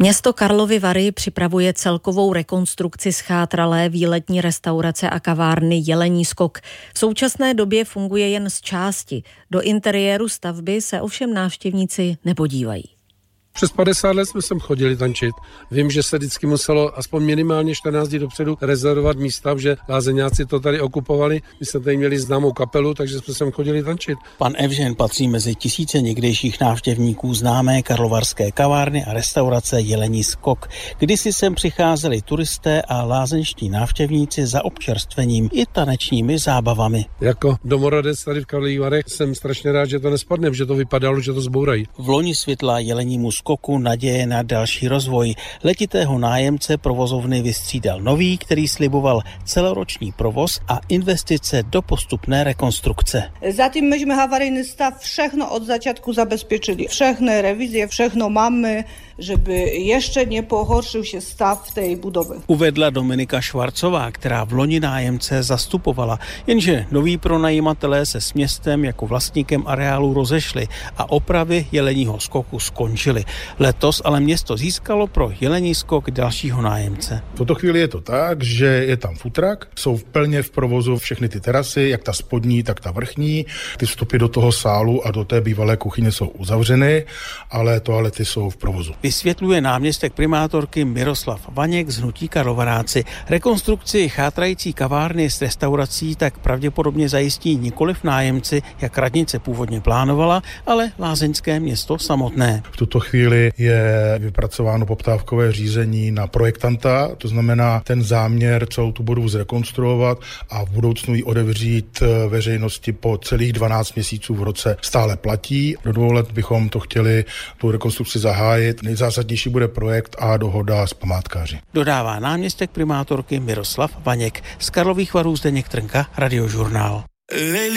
Město Karlovy Vary připravuje celkovou rekonstrukci zchátralé výletní restaurace a kavárny Jelení skok. V současné době funguje jen z části. Do interiéru stavby se ovšem návštěvníci nepodívají. Přes 50 let jsme sem chodili tančit. Vím, že se vždycky muselo aspoň minimálně 14 dní dopředu rezervovat místa, že lázeňáci to tady okupovali. My jsme tady měli známou kapelu, takže jsme sem chodili tančit. Pan Evžen patří mezi tisíce někdejších návštěvníků známé karlovarské kavárny a restaurace Jelení skok. Kdysi sem přicházeli turisté a lázeňští návštěvníci za občerstvením i tanečními zábavami. Jako domorodec tady v Karlových Varech jsem strašně rád, že to nespadne, že to vypadalo, že to zbourají. V loni světla Jelenímu skoku naděje na další rozvoj. Letitého nájemce provozovny vystřídal nový, který sliboval celoroční provoz a investice do postupné rekonstrukce. Zatím myśmy havarijny stav všechno od začátku zabezpečili. Všechny revizie, všechno máme, żeby ještě nepohoršil się stav té budovy. Uvedla Dominika Švarcová, která v loni nájemce zastupovala. Jenže noví pronajímatelé se s městem jako vlastníkem areálu rozešli a opravy Jeleního skoku skončily. Letos ale město získalo pro Jelení skok dalšího nájemce. V tuto chvíli je to tak, že je tam futrak, jsou plně v provozu všechny ty terasy, jak ta spodní, tak ta vrchní. Ty vstupy do toho sálu a do té bývalé kuchyně jsou uzavřeny, ale toalety jsou v provozu. Vysvětluje náměstek primátorky Miroslav Vaněk z hnutí Karlovaráci. Rekonstrukci chátrající kavárny s restaurací tak pravděpodobně zajistí nikoliv nájemci, jak radnice původně plánovala, ale lázeňské město samotné. V tuto chvíli je vypracováno poptávkové řízení na projektanta, to znamená ten záměr celou tu budovu zrekonstruovat a v budoucnu ji otevřít veřejnosti po celých 12 měsíců v roce stále platí. Do 2 let bychom to chtěli tu rekonstrukci zahájit. Nejzásadnější bude projekt a dohoda s památkáři. Dodává náměstek primátorky Miroslav Vaněk. Z Karlových Varů Zdeněk Trnka, Radiožurnál.